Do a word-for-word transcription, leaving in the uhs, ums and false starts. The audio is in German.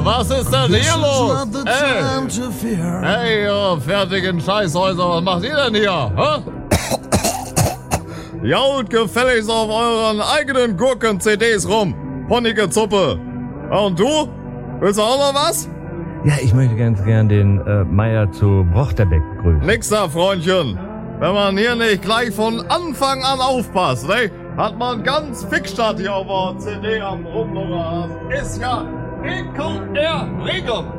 Was ist denn hier los? Ey, hey, ihr fertigen Scheißhäuser, was macht ihr denn hier? Hä? Jault gefälligst auf euren eigenen Gurken-C Ds rum. Ponnige Zuppe. Und du? Willst du auch noch was? Ja, ich möchte ganz gern den äh, Meier zu Brochterbeck grüßen. Nix da, Freundchen. Wenn man hier nicht gleich von Anfang an aufpasst, ne, hat man ganz Fixstadt hier auf der C D am Rumlungern. Ist ja ekelerregend.